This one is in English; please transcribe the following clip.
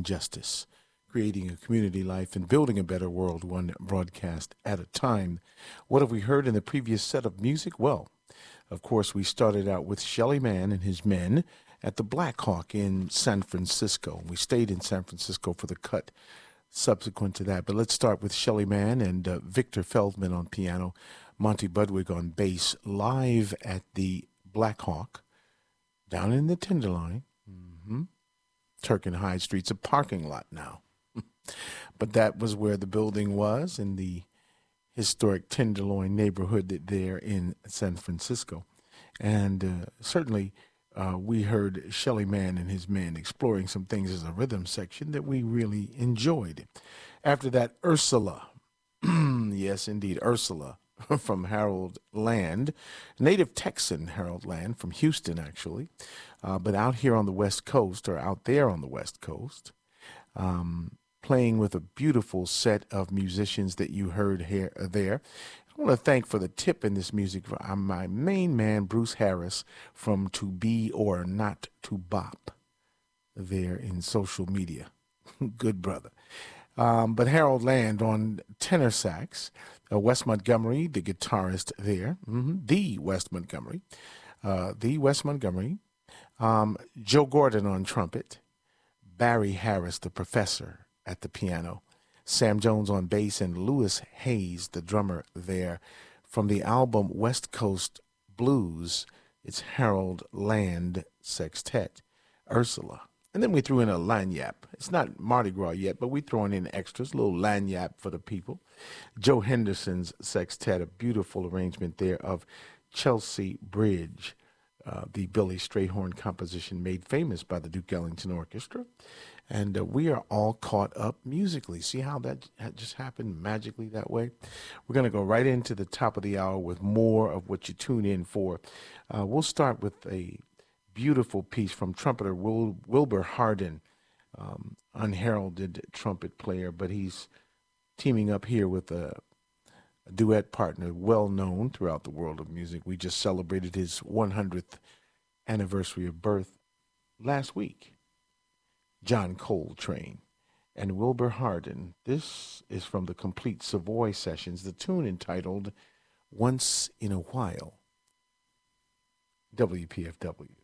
and justice, creating a community life and building a better world, one broadcast at a time. What have we heard in the previous set of music? Well, of course, we started out with Shelly Manne and his men at the Black Hawk in San Francisco. We stayed in San Francisco for the cut subsequent to that. But let's start with Shelly Manne and Victor Feldman on piano, Monty Budwig on bass, live at the Black Hawk down in the Tenderloin. Turk and Hyde Street's a parking lot now. But that was where the building was, in the historic Tenderloin neighborhood there in San Francisco. And certainly we heard Shelly Manne and his men exploring some things as a rhythm section that we really enjoyed. After that, Ursula. Yes, indeed, Ursula from Harold Land, native Texan Harold Land from Houston, actually, but out here on the West Coast, or out there on the West Coast, playing with a beautiful set of musicians that you heard here there. I want to thank for the tip in this music for my main man, Bruce Harris, from To Be or Not to Bop, there in social media. Good brother. But Harold Land on tenor sax, Wes Montgomery, the guitarist there, the Wes Montgomery, Joe Gordon on trumpet, Barry Harris, the professor, at the piano, Sam Jones on bass, and Lewis Hayes, the drummer there. From the album West Coast Blues, it's Harold Land Sextet, Ursula. And then we threw in a lagniappe. It's not Mardi Gras yet, but we're throwing in extras, a little lagniappe for the people. Joe Henderson's sextet, a beautiful arrangement there of Chelsea Bridge, the Billy Strayhorn composition made famous by the Duke Ellington Orchestra. And we are all caught up musically. See how that just happened magically that way? We're going to go right into the top of the hour with more of what you tune in for. We'll start with a beautiful piece from trumpeter Wilbur Hardin, unheralded trumpet player, but he's teaming up here with a duet partner well known throughout the world of music. We just celebrated his 100th anniversary of birth last week. John Coltrane and Wilbur Hardin. This is from the Complete Savoy Sessions, the tune entitled Once in a While. WPFW.